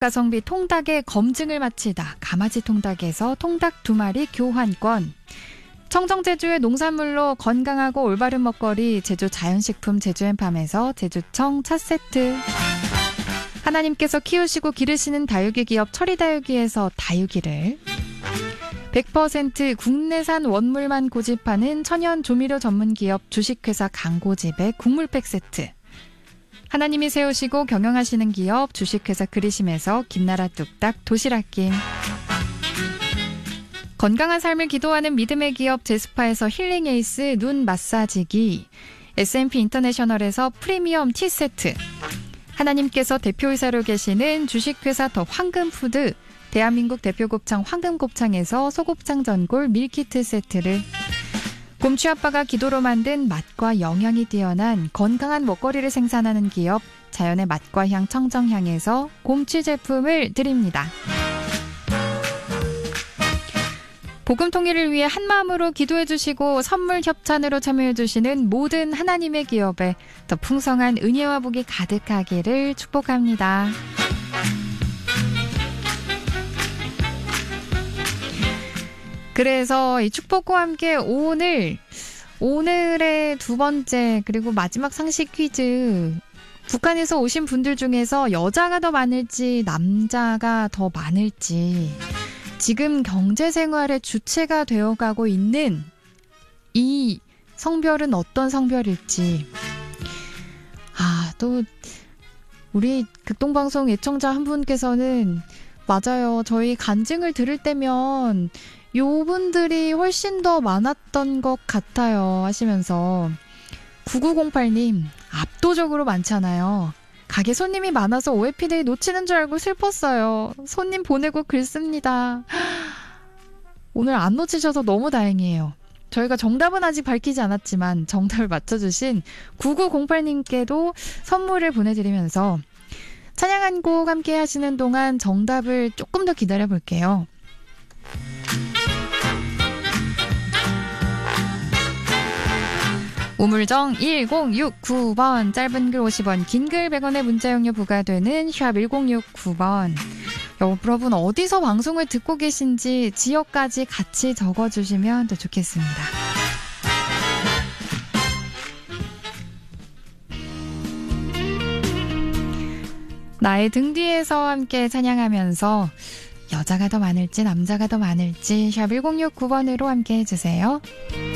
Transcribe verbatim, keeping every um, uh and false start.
가성비 통닭의 검증을 마치다. 가마지 통닭에서 통닭 두 마리 교환권. 청정 제주의 농산물로 건강하고 올바른 먹거리 제주 자연식품 제주앤팜에서 제주청 차 세트. 하나님께서 키우시고 기르시는 다육이 기업 철이다육이에서 다육이를. 백 퍼센트 국내산 원물만 고집하는 천연 조미료 전문 기업 주식회사 강고집의 국물팩 세트. 하나님이 세우시고 경영하시는 기업 주식회사 그리심에서 김나라 뚝딱 도시락김. 건강한 삶을 기도하는 믿음의 기업 제스파에서 힐링 에이스 눈 마사지기. 에스앤피 인터내셔널에서 프리미엄 티 세트. 하나님께서 대표이사로 계시는 주식회사 더 황금푸드. 대한민국 대표 곱창 황금곱창에서 소곱창 전골 밀키트 세트를. 곰취 아빠가 기도로 만든 맛과 영양이 뛰어난 건강한 먹거리를 생산하는 기업 자연의 맛과 향 청정향에서 곰취 제품을 드립니다. 복음 통일을 위해 한마음으로 기도해 주시고 선물 협찬으로 참여해 주시는 모든 하나님의 기업에 더 풍성한 은혜와 복이 가득하기를 축복합니다. 그래서 이 축복과 함께 오늘, 오늘의 두 번째 그리고 마지막 상식 퀴즈. 북한에서 오신 분들 중에서 여자가 더 많을지 남자가 더 많을지 지금 경제생활의 주체가 되어가고 있는 이 성별은 어떤 성별일지. 아, 또 우리 극동방송 애청자 한 분께서는 맞아요. 저희 간증을 들을 때면 요분들이 훨씬 더 많았던 것 같아요 하시면서 구구공팔 님 압도적으로 많잖아요. 가게 손님이 많아서 오해피데이 놓치는 줄 알고 슬펐어요. 손님 보내고 글 씁니다. 오늘 안 놓치셔서 너무 다행이에요. 저희가 정답은 아직 밝히지 않았지만 정답을 맞춰주신 구구공팔 님께도 선물을 보내드리면서 찬양 한 곡 함께 하시는 동안 정답을 조금 더 기다려 볼게요. 우물정 일공육구 번, 짧은 글 오십 원, 긴 글 백 원의 문자 용료 부과되는 샵 일공육구 번. 여러분 어디서 방송을 듣고 계신지 지역까지 같이 적어주시면 더 좋겠습니다. 나의 등 뒤에서 함께 찬양하면서 여자가 더 많을지 남자가 더 많을지 샵 일공육구 번으로 함께 해주세요.